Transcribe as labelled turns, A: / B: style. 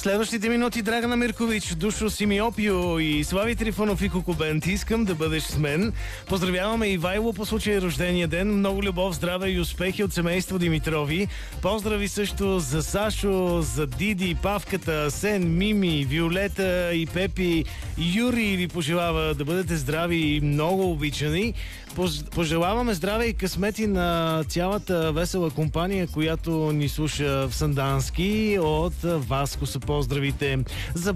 A: Следващите минути Драгана Миркович, Душо Симиопио и Слави Трифонов и Кокобент. Искам да бъдеш с мен. Поздравяваме Ивайло по случай рождения ден. Много любов, здраве и успехи от семейство Димитрови. Поздрави също за Сашо, за Диди, Павката, Сен, Мими, Виолета и Пепи. Юри ви пожелава да бъдете здрави и много обичани. Пожелаваме здраве и късмети на цялата весела компания, която ни слуша в Сандански. От Васко са поздравите. За